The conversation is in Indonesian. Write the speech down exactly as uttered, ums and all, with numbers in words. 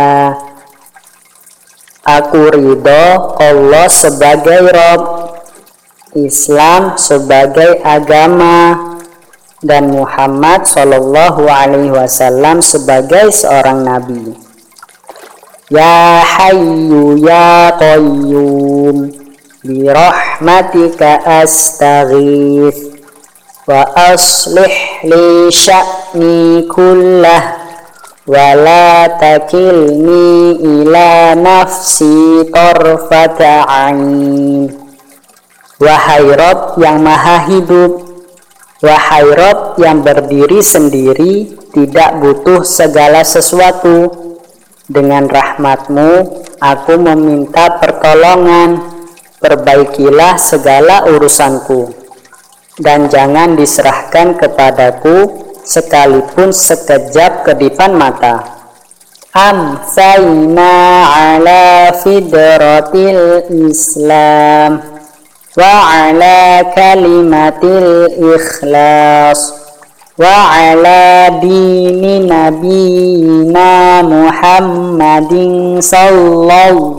Aku ridho Allah sebagai Rabb, Islam sebagai agama, dan Muhammad Shallallahu Alaihi Wasallam sebagai seorang nabi. Ya Hayyu Ya Qayyum bi rahmatika astaghits wa aslih li sya'ni kullah wa la takilni ila nafsi tarfata ain. Wahai Rabb yang maha hidup, wahai Rabb yang berdiri sendiri, tidak butuh segala sesuatu. Dengan rahmat-Mu aku meminta pertolongan, perbaikilah segala urusanku, dan jangan diserahkan kepadaku sekalipun sekejap kedipan mata. Amsayna ala fidratil Islam wa ala kalimatil ikhlas wa ala dini nabiyina Muhammadin sallallahu